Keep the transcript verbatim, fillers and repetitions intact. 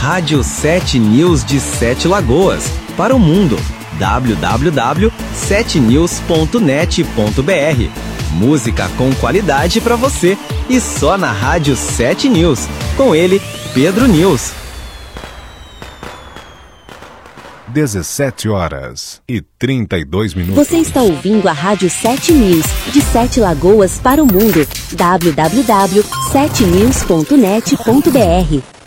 Rádio sete News de Sete Lagoas, para o mundo. w w w ponto sete news ponto net ponto b r. Música com qualidade para você e só na Rádio sete News. Com ele, Pedro News. dezessete horas e trinta e dois minutos. Você está ouvindo a Rádio sete News, de Sete Lagoas para o mundo. w w w ponto sete news ponto net ponto b r.